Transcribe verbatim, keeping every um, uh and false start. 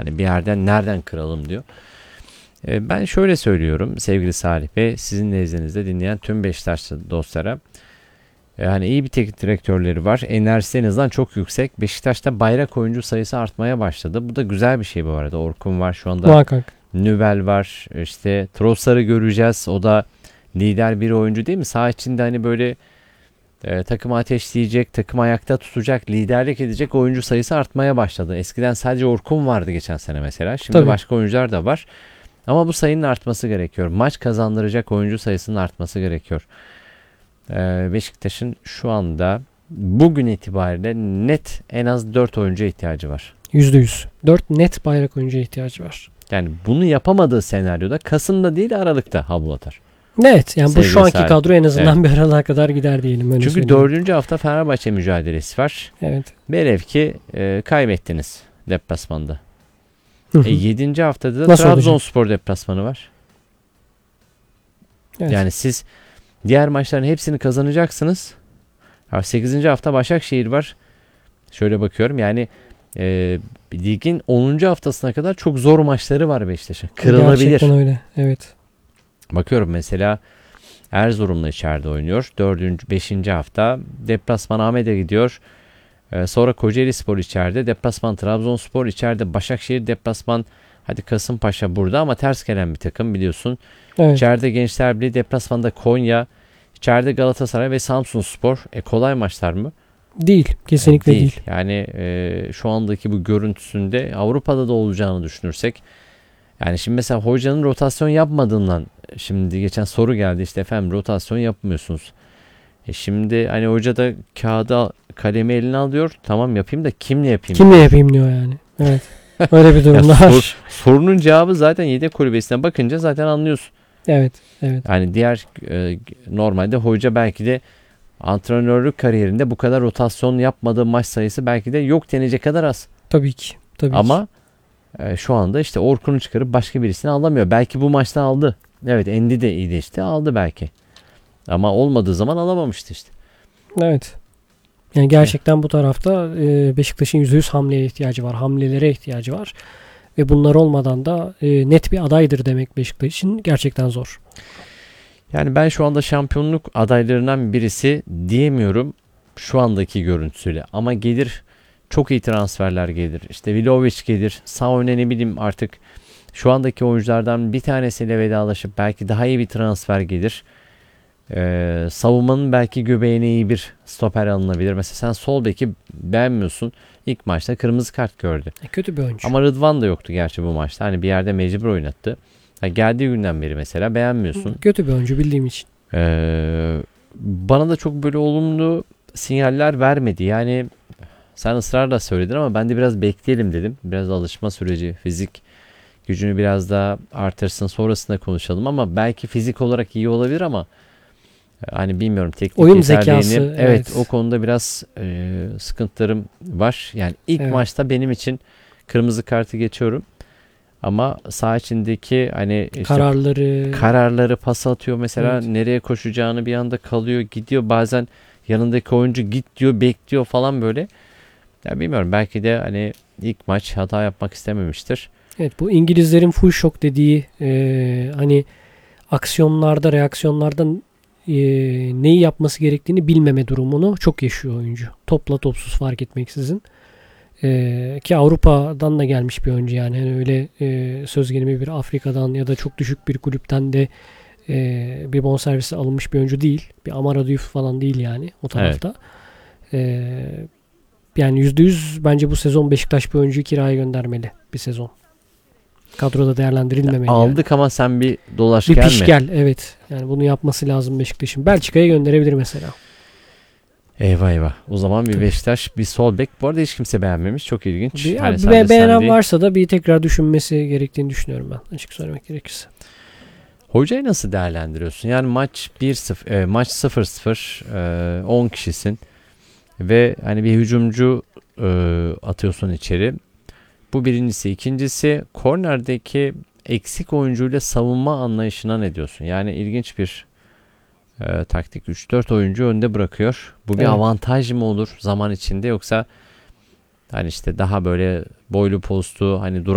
Hani bir yerden nereden kıralım diyor. E, ben şöyle söylüyorum sevgili Salih Bey, sizin nezdinizde dinleyen tüm Beşiktaşlı dostlara. Yani iyi bir teknik direktörleri var. Enerjisi en azından çok yüksek. Beşiktaş'ta bayrak oyuncu sayısı artmaya başladı. Bu da güzel bir şey bu arada. Orkun var şu anda. Muhakkak. Nübel var. İşte Trossard'ı göreceğiz. O da lider bir oyuncu değil mi? Saha içinde hani böyle e, takımı ateşleyecek, takımı ayakta tutacak, liderlik edecek oyuncu sayısı artmaya başladı. Eskiden sadece Orkun vardı geçen sene mesela. Şimdi Tabii. başka oyuncular da var. Ama bu sayının artması gerekiyor. Maç kazandıracak oyuncu sayısının artması gerekiyor. Ee, Beşiktaş'ın şu anda bugün itibariyle net en az dört oyuncuya ihtiyacı var. yüzde yüz. dört net bayrak oyuncuya ihtiyacı var. Yani bunu yapamadığı senaryoda Kasım'da değil Aralık'ta havlu atar. Evet, yani bu Sevgili şu anki Salih. kadro en azından Evet. bir aralığa kadar gider diyelim. Öyle Çünkü söyleyeyim. dördüncü hafta Fenerbahçe mücadelesi var. Evet. Velev ki e, kaybettiniz deplasmanda. Hı hı. E, yedinci haftada da Nasıl Trabzonspor deplasmanı var. Evet. Yani siz diğer maçların hepsini kazanacaksınız. sekizinci hafta Başakşehir var. Şöyle bakıyorum yani e, ligin onuncu haftasına kadar çok zor maçları var Beşiktaş'ın. Kırılabilir. Gerçekten öyle. Evet. Bakıyorum mesela Erzurum'la içeride oynuyor. dördüncü beşinci hafta deplasman Ahmet'e gidiyor. E, sonra Kocaelispor içeride. Deplasman Trabzonspor içeride. Başakşehir deplasman. Hadi Kasımpaşa burada ama ters gelen bir takım biliyorsun. Evet. İçeride Gençler Birliği, deplasmanda Konya. İçeride Galatasaray ve Samsunspor. E kolay maçlar mı? Değil. Kesinlikle değil. değil. Yani e, şu andaki bu görüntüsünde Avrupa'da da olacağını düşünürsek. Yani şimdi mesela hocanın rotasyon yapmadığından şimdi geçen soru geldi işte efendim rotasyon yapmıyorsunuz. E şimdi hani hoca da kağıda kalemi eline alıyor. Tamam yapayım da kimle yapayım? Kimle yapayım diyor yani. Evet. Öyle bir durum Ya var. sor, sorunun cevabı zaten yedek kulübesine bakınca zaten anlıyorsun. Evet. Evet. Yani diğer e, normalde hoca belki de antrenörlük kariyerinde bu kadar rotasyon yapmadığı maç sayısı belki de yok denecek kadar az. Tabii ki. Tabii Ama ki. e, şu anda işte Orkun'u çıkarıp başka birisini alamıyor. Belki bu maçta aldı. Evet Endi de iyiydi işte aldı belki. Ama olmadığı zaman alamamıştı işte. Evet. Yani gerçekten bu tarafta e, Beşiktaş'ın yüzde yüz hamleye ihtiyacı var. Hamlelere ihtiyacı var. Ve bunlar olmadan da e, net bir adaydır demek Beşiktaş için gerçekten zor. Yani ben şu anda şampiyonluk adaylarından birisi diyemiyorum şu andaki görüntüsüyle. Ama gelir çok iyi transferler gelir. İşte Vlahovic gelir. Sağ öne ne bileyim artık şu andaki oyunculardan bir tanesiyle vedalaşıp belki daha iyi bir transfer gelir. Ee, savunmanın belki göbeğine iyi bir stoper alınabilir. Mesela sen sol beki beğenmiyorsun. İlk maçta kırmızı kart gördü. E, kötü bir oyuncu. Ama Rıdvan da yoktu gerçi bu maçta. Hani bir yerde mecbur oynattı. Ha, geldiği günden beri mesela beğenmiyorsun. Kötü bir oyuncu bildiğim için. Ee, bana da çok böyle olumlu sinyaller vermedi. Yani sen ısrarla söyledin ama ben de biraz bekleyelim dedim. Biraz alışma süreci, fizik gücünü biraz daha artırsın sonrasında konuşalım ama belki fizik olarak iyi olabilir ama hani bilmiyorum teknik oyun yeterliğini. zekası. Evet, Evet. o konuda biraz e, sıkıntılarım var. Yani ilk Evet. maçta benim için kırmızı kartı geçiyorum. Ama saha içindeki hani işte Kararları. kararları pas atıyor mesela Evet. nereye koşacağını bir anda kalıyor gidiyor bazen yanındaki oyuncu git diyor bekliyor falan böyle. Ya bilmiyorum belki de hani ilk maç hata yapmak istememiştir. Evet, bu İngilizlerin full shock dediği e, hani aksiyonlarda, reaksiyonlarda e, neyi yapması gerektiğini bilmeme durumunu çok yaşıyor oyuncu. Topla topsuz fark etmeksizin. E, ki Avrupa'dan da gelmiş bir oyuncu yani. Yani öyle e, söz gelimi bir Afrika'dan ya da çok düşük bir kulüpten de e, bir bonservisi alınmış bir oyuncu değil. Bir Amara Diouf falan değil yani o tarafta. Evet. E, yani yüzde yüz bence bu sezon Beşiktaş bir oyuncuyu kiraya göndermeli bir sezon. Kadroda değerlendirilmemeli. Aldık yani. ama sen bir dolaş bir gelme. piş gel evet. Yani bunu yapması lazım Beşiktaş'ın. Belçika'ya gönderebilir mesela. Eyvah eyvah. O zaman bir Tabii. Beşiktaş bir sol bek. Bu arada hiç kimse beğenmemiş. Çok ilginç. Bir, Hani be, sadece beğenen sen değil. varsa da bir tekrar düşünmesi gerektiğini düşünüyorum ben. Açık söylemek gerekirse. Hocayı nasıl değerlendiriyorsun? Yani maç bir sıfır, e, maç sıfır sıfır, e, on kişisin ve hani bir hücumcu e, atıyorsun içeri. Bu birincisi. İkincisi kornerdeki eksik oyuncuyla savunma anlayışına ne diyorsun? Yani ilginç bir e, taktik. üç dört oyuncu önde bırakıyor. Bu bir Evet. avantaj mı olur zaman içinde yoksa hani işte daha böyle boylu postu hani